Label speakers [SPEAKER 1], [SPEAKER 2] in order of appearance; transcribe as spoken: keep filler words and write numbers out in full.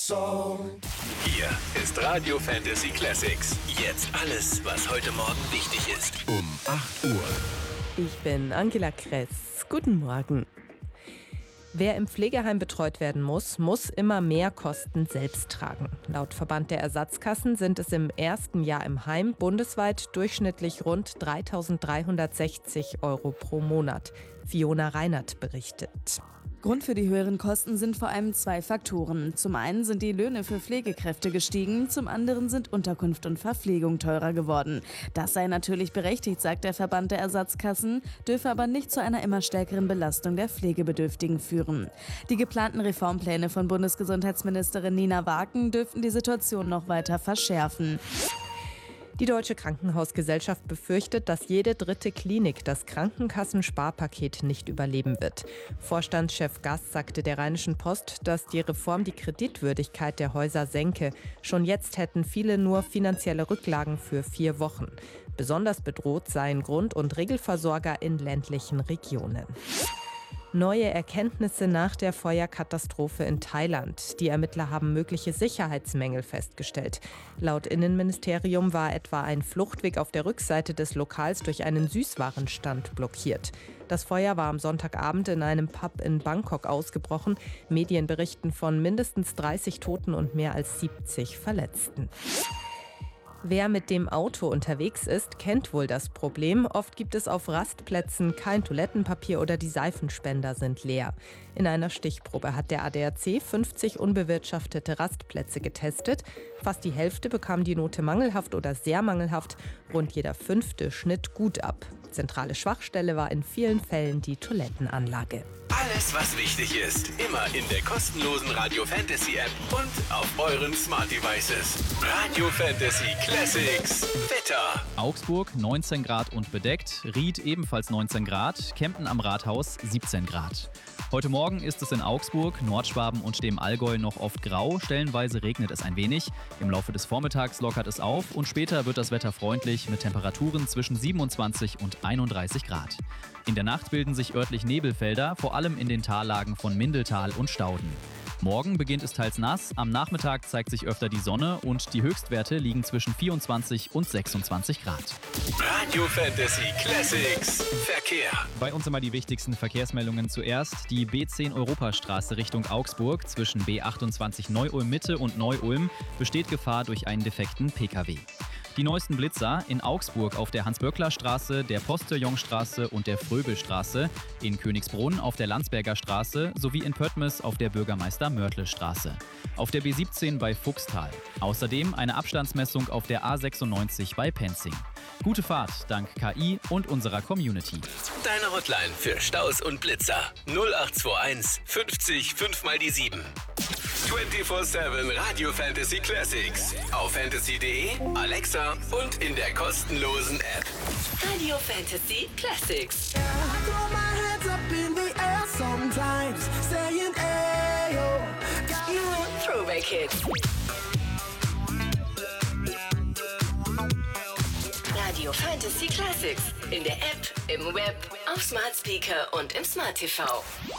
[SPEAKER 1] Hier ist Radio Fantasy Classics. Jetzt alles, was heute Morgen wichtig ist. Um acht Uhr.
[SPEAKER 2] Ich bin Angela Kress. Guten Morgen. Wer im Pflegeheim betreut werden muss, muss immer mehr Kosten selbst tragen. Laut Verband der Ersatzkassen sind es im ersten Jahr im Heim bundesweit durchschnittlich rund dreitausenddreihundertsechzig Euro pro Monat. Fiona Reinert berichtet.
[SPEAKER 3] Grund für die höheren Kosten sind vor allem zwei Faktoren. Zum einen sind die Löhne für Pflegekräfte gestiegen, zum anderen sind Unterkunft und Verpflegung teurer geworden. Das sei natürlich berechtigt, sagt der Verband der Ersatzkassen, dürfe aber nicht zu einer immer stärkeren Belastung der Pflegebedürftigen führen. Die geplanten Reformpläne von Bundesgesundheitsministerin Nina Waken dürften die Situation noch weiter verschärfen.
[SPEAKER 2] Die Deutsche Krankenhausgesellschaft befürchtet, dass jede dritte Klinik das Krankenkassensparpaket nicht überleben wird. Vorstandschef Gast sagte der Rheinischen Post, dass die Reform die Kreditwürdigkeit der Häuser senke. Schon jetzt hätten viele nur finanzielle Rücklagen für vier Wochen. Besonders bedroht seien Grund- und Regelversorger in ländlichen Regionen. Neue Erkenntnisse nach der Feuerkatastrophe in Thailand. Die Ermittler haben mögliche Sicherheitsmängel festgestellt. Laut Innenministerium war etwa ein Fluchtweg auf der Rückseite des Lokals durch einen Süßwarenstand blockiert. Das Feuer war am Sonntagabend in einem Pub in Bangkok ausgebrochen. Medien berichten von mindestens dreißig Toten und mehr als siebzig Verletzten. Wer mit dem Auto unterwegs ist, kennt wohl das Problem. Oft gibt es auf Rastplätzen kein Toilettenpapier oder die Seifenspender sind leer. In einer Stichprobe hat der A D A C fünfzig unbewirtschaftete Rastplätze getestet. Fast die Hälfte bekam die Note mangelhaft oder sehr mangelhaft. Rund jeder fünfte schnitt gut ab. Zentrale Schwachstelle war in vielen Fällen die Toilettenanlage.
[SPEAKER 1] Alles, was wichtig ist, immer in der kostenlosen Radio Fantasy App und auf euren Smart Devices. Radio Fantasy Classics. Wetter.
[SPEAKER 4] Augsburg neunzehn Grad und bedeckt, Ried ebenfalls neunzehn Grad, Kempten am Rathaus siebzehn Grad. Heute Morgen ist es in Augsburg, Nordschwaben und dem Allgäu noch oft grau, stellenweise regnet es ein wenig. Im Laufe des Vormittags lockert es auf und später wird das Wetter freundlich mit Temperaturen zwischen siebenundzwanzig und einunddreißig Grad. In der Nacht bilden sich örtlich Nebelfelder, vor allem in den Tallagen von Mindeltal und Stauden. Morgen beginnt es teils nass, am Nachmittag zeigt sich öfter die Sonne und die Höchstwerte liegen zwischen vierundzwanzig und sechsundzwanzig Grad.
[SPEAKER 1] Radio Fantasy Classics. Verkehr.
[SPEAKER 4] Bei uns immer die wichtigsten Verkehrsmeldungen zuerst. Die B zehn Europastraße Richtung Augsburg zwischen B achtundzwanzig Neu-Ulm Mitte und Neu-Ulm besteht Gefahr durch einen defekten P K W. Die neuesten Blitzer in Augsburg auf der Hans-Böckler-Straße, der Postillonstraße und der Fröbelstraße, in Königsbrunn auf der Landsberger Straße sowie in Pöttmes auf der Bürgermeister-Mörtle-Straße. Auf der B siebzehn bei Fuchstal. Außerdem eine Abstandsmessung auf der A sechsundneunzig bei Penzing. Gute Fahrt dank K I und unserer Community.
[SPEAKER 1] Deine Hotline für Staus und Blitzer. null acht zwei eins fünfzig fünf mal die sieben. vierundzwanzig sieben Radio Fantasy Classics. Auf fantasy punkt de, Alexa und in der kostenlosen App.
[SPEAKER 5] Radio Fantasy Classics. Throwback Hits. Radio Fantasy Classics. In der App, im Web, auf Smart Speaker und im Smart T V.